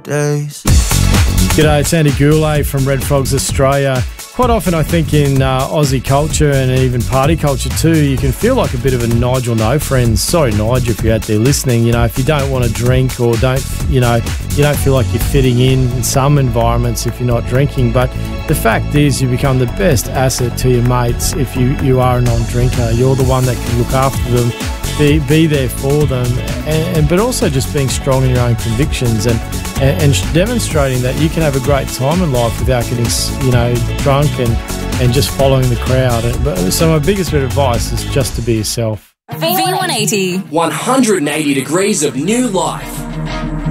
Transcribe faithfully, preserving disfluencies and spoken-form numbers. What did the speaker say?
days. G'day, it's Andy Goulet from Red Frogs Australia. Quite often I think in uh, Aussie culture and even party culture too, you can feel like a bit of a Nigel No Friends. Sorry, Nigel, if you're out there listening. You know, if you don't want to drink or don't, you know, you don't feel like you're fitting in in some environments if you're not drinking. But the fact is, you become the best asset to your mates if you, you are a non-drinker. You're the one that can look after them, be, be there for them, and, and but also just being strong in your own convictions and, and, and demonstrating that you can have a great time in life without getting, you know, drunk and, and just following the crowd. So my biggest bit of advice is just to be yourself. V one eighty. one hundred eighty degrees of new life.